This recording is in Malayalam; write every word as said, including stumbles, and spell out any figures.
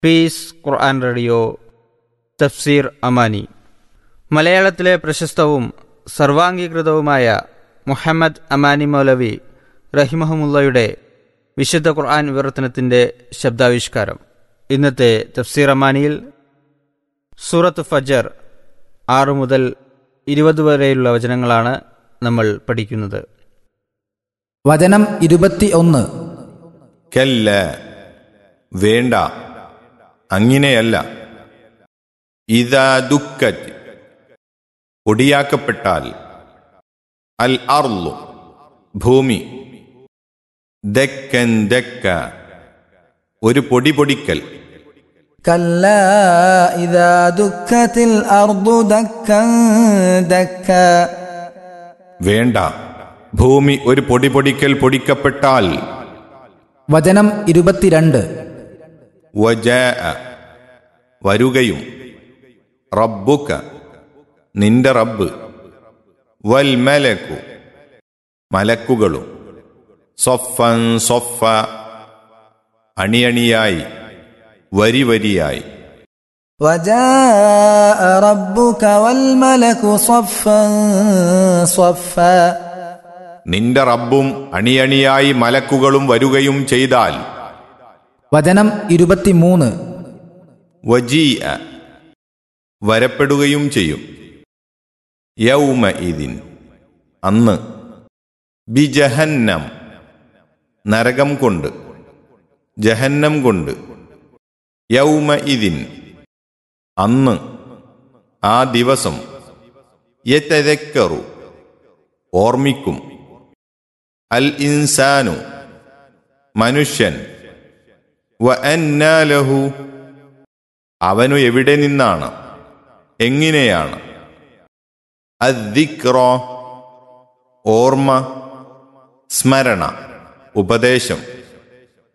പീസ് ഖുർആൻ റേഡിയോ തഫ്സീർ അമാനി. മലയാളത്തിലെ പ്രശസ്തവും സർവാംഗീകൃതവുമായ മുഹമ്മദ് അമാനി മൗലവി റഹിമഹുമുള്ളയുടെ വിശുദ്ധ ഖുർആൻ വിവർത്തനത്തിൻ്റെ ശബ്ദാവിഷ്കാരം. ഇന്നത്തെ തഫ്സീർ അമാനിയിൽ സൂറത്ത് ഫജർ ആറ് മുതൽ ഇരുപത് വരെയുള്ള വചനങ്ങളാണ് നമ്മൾ പഠിക്കുന്നത്. വചനം ഇരുപത്തി ഒന്ന്. കല്ല, വേണ്ട, അങ്ങനെയല്ല. ഇദാ ദുക്കത്, പൊടിയാക്കപ്പെട്ടാൽ, അൽ അർളു, ഭൂമി, ദക്കൻ ദക്ക, ഒരു പൊടി പൊടിക്കൽ. കല്ലാ ഇദാ ദുക്കത്തിൽ അർദു ദക്കൻ ദക്ക. വേണ്ട, ഭൂമി ഒരു പൊടി പൊടിക്കൽ പൊടിക്കപ്പെട്ടാൽ. വചനം ഇരുപത്തിരണ്ട്. വജാഅ, വരുകയും, റബ്ബുക, നിന്റെ റബ്ബ്, വൽ മലക്കു, മലക്കുകളും, സൊഫൻ സൊഫ, അണിയണിയായി, വരി വരിയായി. വജാഅ റബ്ബുക വൽ മലക്കു സൊഫൻ സൊഫ. നിന്റെ റബ്ബും അണിയണിയായി മലക്കുകളും വരുകയും ചെയ്താൽ. വചനം ഇരുപത്തിമൂന്ന്. വജീഅ, വരപ്പെടുകയും ചെയ്യും. യൗമ ഇദിൻ, അന്ന്. ബിജഹന്നം, നരകം കൊണ്ട്, ജഹന്നം കൊണ്ട്. യൗമ ഇദിൻ, അന്ന്, ആ ദിവസം. യതദക്കറു, ഓർമ്മിക്കും. അൽ ഇൻസാനു, മനുഷ്യൻ. വ അന്നാ ലഹു, അവനു എവിടെ നിന്നാണ്, എങ്ങനെയാണ്. അദ്ദിക്റ, ഓർമ്മ, സ്മരണ, ഉപദേശം.